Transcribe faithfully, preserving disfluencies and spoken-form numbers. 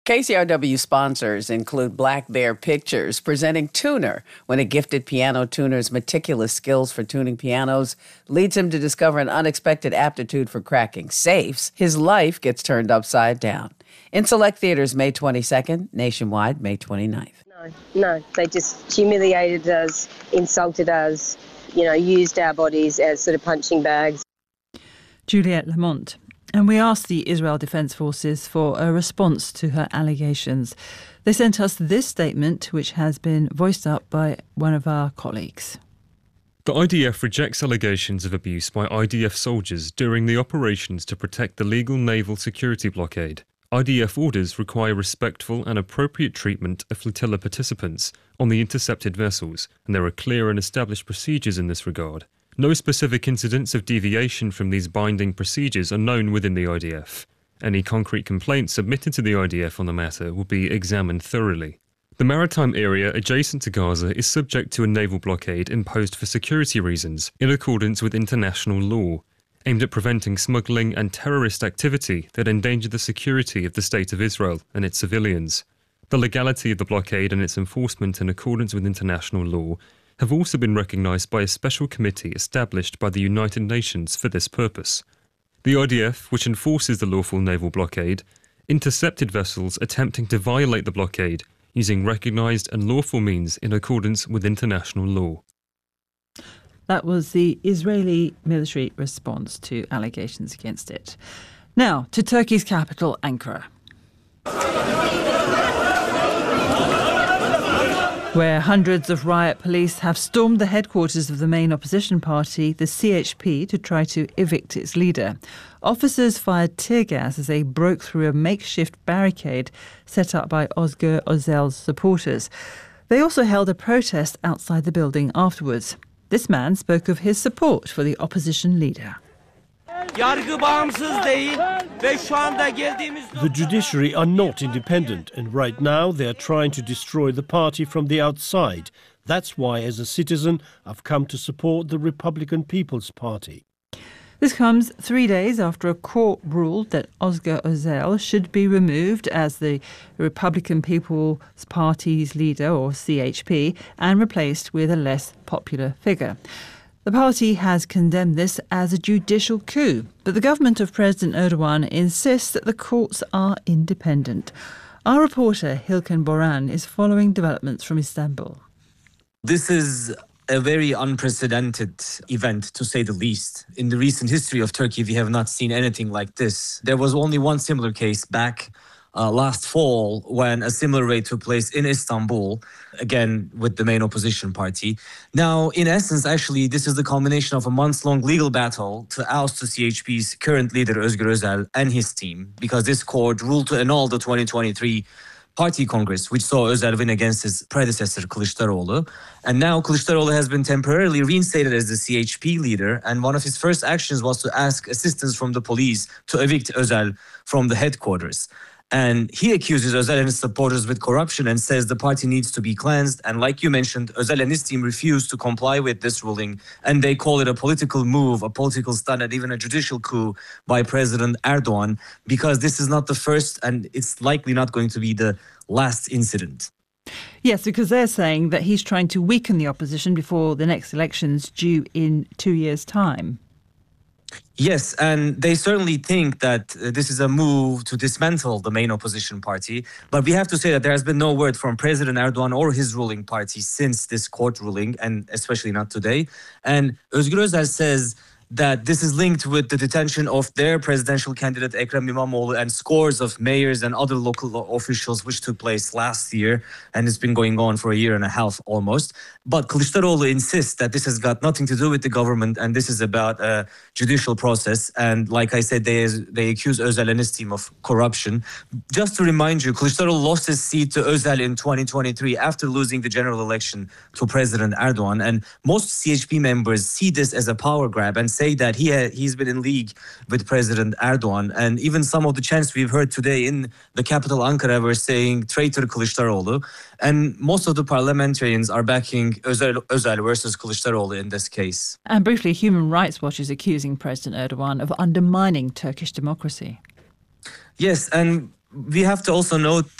K C R W sponsors include Black Bear Pictures, presenting Tuner, when a gifted piano tuner's meticulous skills for tuning pianos leads him to discover an unexpected aptitude for cracking safes. His life gets turned upside down. In select theaters May twenty-second, nationwide May twenty-ninth. No, no, they just humiliated us, insulted us, you know, used our bodies as sort of punching bags. Juliette Lamont. And we asked the Israel Defense Forces for a response to her allegations. They sent us this statement, which has been voiced up by one of our colleagues. The I D F rejects allegations of abuse by I D F soldiers during the operations to protect the legal naval security blockade. I D F orders require respectful and appropriate treatment of flotilla participants on the intercepted vessels, and there are clear and established procedures in this regard. No specific incidents of deviation from these binding procedures are known within the I D F. Any concrete complaints submitted to the I D F on the matter will be examined thoroughly. The maritime area adjacent to Gaza is subject to a naval blockade imposed for security reasons, in accordance with international law, aimed at preventing smuggling and terrorist activity that endanger the security of the State of Israel and its civilians. The legality of the blockade and its enforcement in accordance with international law have also been recognised by a special committee established by the United Nations for this purpose. The I D F, which enforces the lawful naval blockade, intercepted vessels attempting to violate the blockade using recognised and lawful means in accordance with international law. That was the Israeli military response to allegations against it. Now, to Turkey's capital, Ankara, where hundreds of riot police have stormed the headquarters of the main opposition party, the C H P, to try to evict its leader. Officers fired tear gas as they broke through a makeshift barricade set up by Özgür Özel's supporters. They also held a protest outside the building afterwards. This man spoke of his support for the opposition leader. The judiciary are not independent, and right now they are trying to destroy the party from the outside. That's why, as a citizen, I've come to support the Republican People's Party. This comes three days after a court ruled that Özgür Özel should be removed as the Republican People's Party's leader, or C H P, and replaced with a less popular figure. The party has condemned this as a judicial coup, but the government of President Erdogan insists that the courts are independent. Our reporter, Hilken Boran, is following developments from Istanbul. This is a very unprecedented event, to say the least. In the recent history of Turkey, we have not seen anything like this. There was only one similar case back Uh, last fall when a similar raid took place in Istanbul, again with the main opposition party. Now, in essence, actually, this is the culmination of a months-long legal battle to oust the C H P's current leader, Özgür Özel, and his team, because this court ruled to annul the twenty twenty-three Party Congress, which saw Özel win against his predecessor, Kılıçdaroğlu. And now Kılıçdaroğlu has been temporarily reinstated as the C H P leader, and one of his first actions was to ask assistance from the police to evict Özel from the headquarters. And he accuses Özel and his supporters with corruption and says the party needs to be cleansed. And like you mentioned, Özel and his team refused to comply with this ruling. And they call it a political move, a political stunt, and even a judicial coup by President Erdogan, because this is not the first and it's likely not going to be the last incident. Yes, because they're saying that he's trying to weaken the opposition before the next elections due in two years' time. Yes, and they certainly think that uh, this is a move to dismantle the main opposition party. But we have to say that there has been no word from President Erdogan or his ruling party since this court ruling, and especially not today. And Özgür Özel says that this is linked with the detention of their presidential candidate Ekrem İmamoğlu and scores of mayors and other local officials, which took place last year, and it's been going on for a year and a half almost. But Kılıçdaroğlu insists that this has got nothing to do with the government, and this is about a judicial process. And like I said, they they accuse Özel and his team of corruption. Just to remind you, Kılıçdaroğlu lost his seat to Özel in twenty twenty-three after losing the general election to President Erdogan. And most C H P members see this as a power grab and say that he ha- he's been in league with President Erdogan. And even some of the chants we've heard today in the capital Ankara were saying traitor Kılıçdaroğlu. And most of the parliamentarians are backing Özel, Özel versus Kılıçdaroğlu in this case. And briefly, Human Rights Watch is accusing President Erdogan of undermining Turkish democracy. Yes, and we have to also note